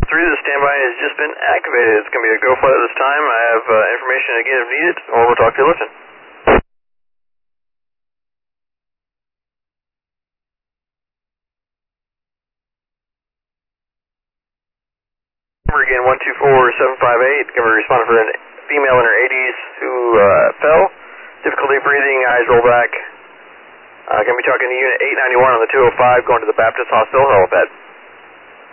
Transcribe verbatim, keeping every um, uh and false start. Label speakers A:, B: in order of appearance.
A: three, the standby has just been activated. It's going to be a go flight at this time. I have uh, information again if needed, or we'll talk to you listen. Number again, one two four seven five eight. Going to be responding for a female in her eighties who uh, fell. Difficulty breathing, eyes roll back. Uh, going to be talking to Unit eight ninety-one on the two oh five, going to the Baptist Hospital. Hello, Pat.